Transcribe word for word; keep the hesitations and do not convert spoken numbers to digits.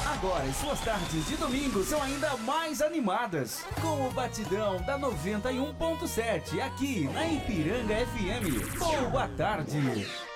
Agora, as suas tardes de domingo são ainda mais animadas com o Batidão da noventa e um ponto sete aqui na Ipiranga F M. Boa tarde.